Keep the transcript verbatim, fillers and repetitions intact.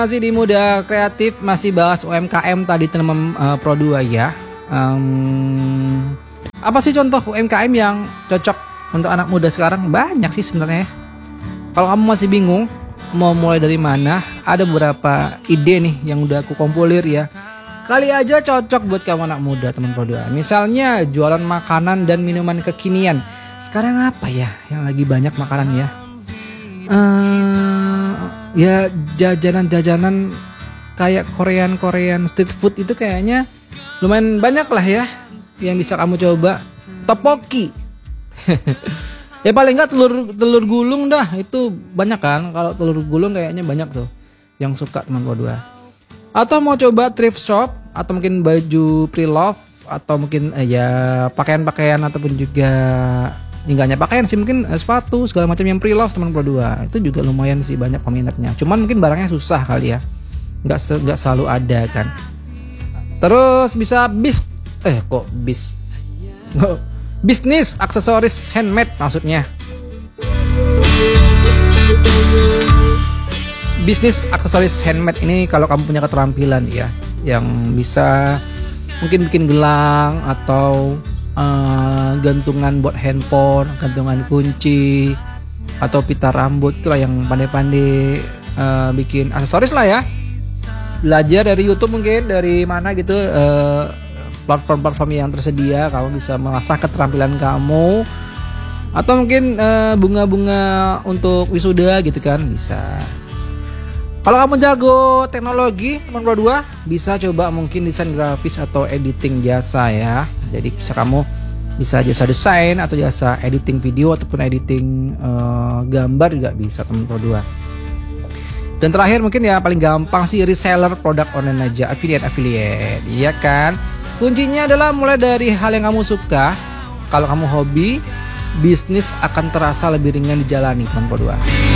Masih di Muda Kreatif, masih bahas U M K M tadi teman uh, Pro dua ya. Um, apa sih contoh U M K M yang cocok untuk anak muda sekarang? Banyak sih sebenarnya. Kalau kamu masih bingung mau mulai dari mana, ada beberapa ide nih yang udah aku kompilir ya. Kali aja cocok buat kamu anak muda teman Pro dua. Misalnya jualan makanan dan minuman kekinian. Sekarang apa ya yang lagi banyak makanan ya? Uh, ya jajanan-jajanan kayak Korean-Korean street food itu kayaknya lumayan banyak lah ya yang bisa kamu coba. Tteokbokki. Ya paling enggak telur telur gulung dah, itu banyak kan. Kalau telur gulung kayaknya banyak tuh yang suka teman Pro dua. Atau mau coba thrift shop, atau mungkin baju pre-love, atau mungkin eh, ya pakaian-pakaian ataupun juga enggaknya pakaian sih, mungkin eh, sepatu segala macam yang pre-love teman Pro dua. Itu juga lumayan sih banyak peminatnya. Cuman mungkin barangnya susah kali ya. Enggak enggak selalu ada kan. Terus bisa bis eh kok bis. Bisnis aksesoris handmade maksudnya. Bisnis aksesoris handmade ini kalau kamu punya keterampilan ya, yang bisa mungkin bikin gelang atau uh, gantungan buat handphone, gantungan kunci atau pita rambut, itulah yang pandai-pandai uh, bikin aksesoris lah ya. Belajar dari YouTube mungkin, dari mana gitu, uh, platform-platform yang tersedia, kamu bisa mengasah keterampilan kamu. Atau mungkin uh, bunga-bunga untuk wisuda gitu kan, bisa. Kalau kamu jago teknologi teman Pro dua, bisa coba mungkin desain grafis atau editing jasa ya. Jadi bisa kamu bisa jasa desain atau jasa editing video ataupun editing uh, gambar juga bisa teman Pro dua. Dan terakhir mungkin ya paling gampang sih reseller produk online aja, affiliate affiliate, iya kan? Kuncinya adalah mulai dari hal yang kamu suka. Kalau kamu hobi, bisnis akan terasa lebih ringan dijalani teman Pro dua.